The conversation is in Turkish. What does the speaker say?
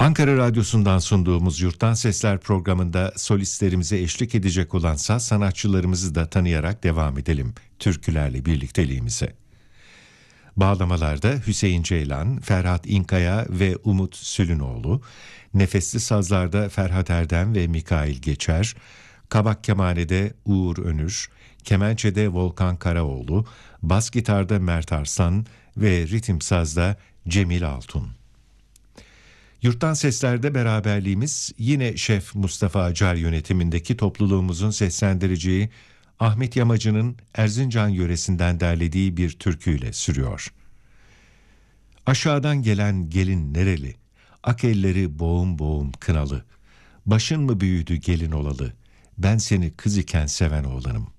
Ankara Radyosu'ndan sunduğumuz Yurttan Sesler programında solistlerimize eşlik edecek olan saz sanatçılarımızı da tanıyarak devam edelim türkülerle birlikteliğimize. Bağlamalarda Hüseyin Ceylan, Ferhat İnkaya ve Umut Sülünoğlu, nefesli sazlarda Ferhat Erdem ve Mikail Geçer, kabak kemanede Uğur Önür, kemençede Volkan Karaoğlu, bas gitarda Mert Arslan ve ritim sazda Cemil Altun. Yurttan Sesler'de beraberliğimiz yine Şef Mustafa Acar yönetimindeki topluluğumuzun seslendireceği Ahmet Yamacı'nın Erzincan yöresinden derlediği bir türküyle sürüyor. Aşağıdan gelen gelin nereli, ak elleri boğum boğum kınalı, başın mı büyüdü gelin olalı, ben seni kız iken seven oğlanım.